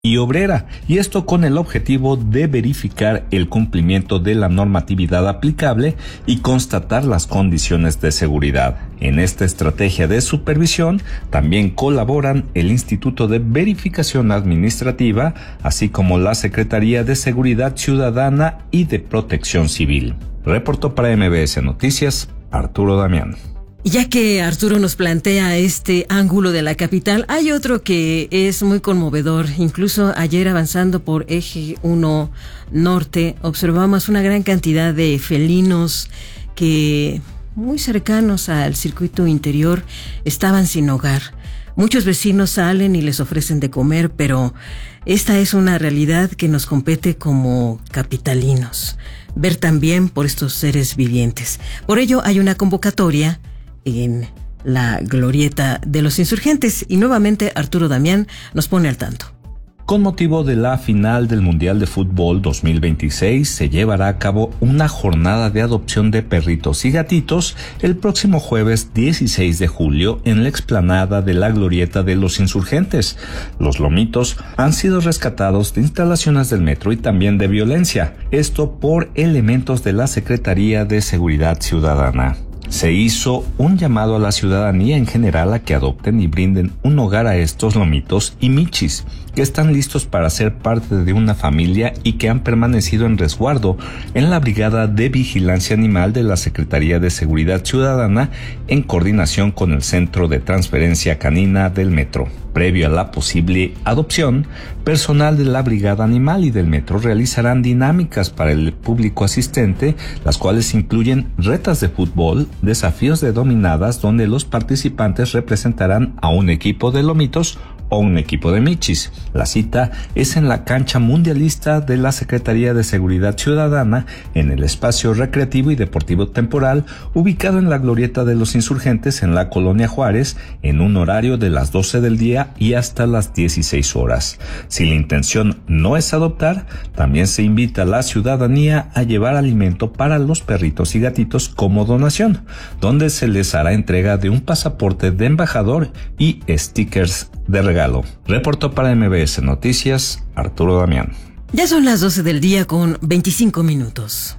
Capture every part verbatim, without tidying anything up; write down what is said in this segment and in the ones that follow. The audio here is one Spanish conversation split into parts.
y obrera, y esto con el objetivo de verificar el cumplimiento de la normatividad aplicable y constatar las condiciones de seguridad. En esta estrategia de supervisión también colaboran el Instituto de Verificación Administrativa, así como la Secretaría de Seguridad Ciudadana y de Protección Civil. Reportó para M B S Noticias, Arturo Damián. Ya que Arturo nos plantea este ángulo de la capital, hay otro que es muy conmovedor. Incluso ayer, avanzando por Eje uno Norte, observamos una gran cantidad de felinos que, muy cercanos al circuito interior, estaban sin hogar. Muchos vecinos salen y les ofrecen de comer, pero esta es una realidad que nos compete como capitalinos, ver también por estos seres vivientes. Por ello hay una convocatoria en la glorieta de los insurgentes y nuevamente Arturo Damián nos pone al tanto. Con motivo de la final del Mundial de Fútbol dos mil veintiséis, se llevará a cabo una jornada de adopción de perritos y gatitos el próximo jueves dieciséis de julio en la explanada de la glorieta de los insurgentes. Los lomitos han sido rescatados de instalaciones del metro y también de violencia, esto por elementos de la Secretaría de Seguridad Ciudadana. Se hizo un llamado a la ciudadanía en general a que adopten y brinden un hogar a estos lomitos y michis, que están listos para ser parte de una familia y que han permanecido en resguardo en la Brigada de Vigilancia Animal de la Secretaría de Seguridad Ciudadana en coordinación con el Centro de Transferencia Canina del Metro. Previo a la posible adopción, personal de la Brigada Animal y del Metro realizarán dinámicas para el público asistente, las cuales incluyen retas de fútbol, desafíos de dominadas donde los participantes representarán a un equipo de lomitos o un equipo de michis. La cita es en la cancha mundialista de la Secretaría de Seguridad Ciudadana en el espacio recreativo y deportivo temporal ubicado en la glorieta de los insurgentes en la Colonia Juárez en un horario de las doce del día y hasta las dieciséis horas. Si la intención no es adoptar, también se invita a la ciudadanía a llevar alimento para los perritos y gatitos como donación, donde se les hará entrega de un pasaporte de embajador y stickers de regalo. Reportó para M B S Noticias, Arturo Damián. Ya son las doce del día con veinticinco minutos.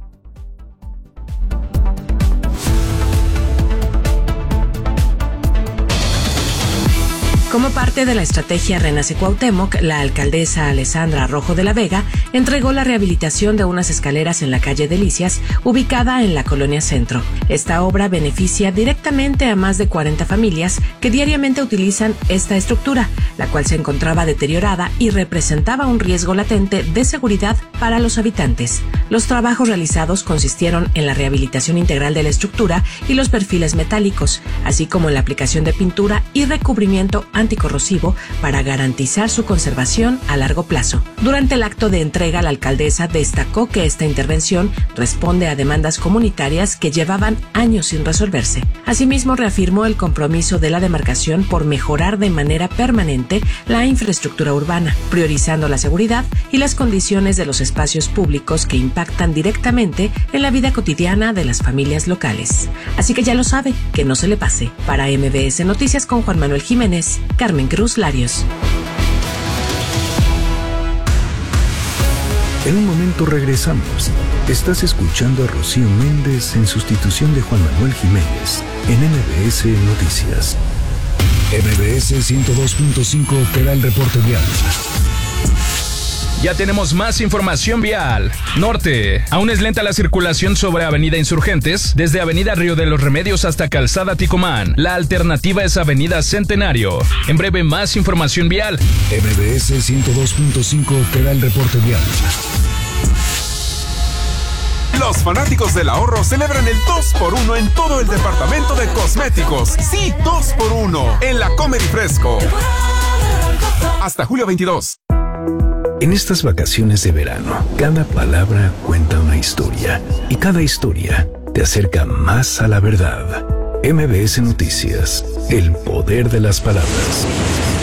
Como parte de la estrategia Renace Cuauhtémoc, la alcaldesa Alessandra Rojo de la Vega entregó la rehabilitación de unas escaleras en la calle Delicias, ubicada en la Colonia Centro. Esta obra beneficia directamente a más de cuarenta familias que diariamente utilizan esta estructura, la cual se encontraba deteriorada y representaba un riesgo latente de seguridad para los habitantes. Los trabajos realizados consistieron en la rehabilitación integral de la estructura y los perfiles metálicos, así como en la aplicación de pintura y recubrimiento anticorrosivo para garantizar su conservación a largo plazo. Durante el acto de entrega, la alcaldesa destacó que esta intervención responde a demandas comunitarias que llevaban años sin resolverse. Asimismo, reafirmó el compromiso de la demarcación por mejorar de manera permanente la infraestructura urbana, priorizando la seguridad y las condiciones de los espacios públicos que impactan directamente en la vida cotidiana de las familias locales. Así que ya lo sabe, que no se le pase. Para M B S Noticias con Juan Manuel Jiménez, Carmen Cruz Larios. En un momento regresamos. Estás escuchando a Rocío Méndez en sustitución de Juan Manuel Jiménez en M B S Noticias. M B S ciento dos punto cinco te da el reporte vial. Ya tenemos más información vial. Norte. Aún es lenta la circulación sobre Avenida Insurgentes, desde Avenida Río de los Remedios hasta Calzada Ticomán. La alternativa es Avenida Centenario. En breve, más información vial. M B S ciento dos punto cinco te da el reporte vial. Los fanáticos del ahorro celebran el dos por uno en todo el departamento de cosméticos. Sí, dos por uno en la Comer y Fresco. Hasta julio veintidós. En estas vacaciones de verano, cada palabra cuenta una historia y cada historia te acerca más a la verdad. M B S Noticias, el poder de las palabras.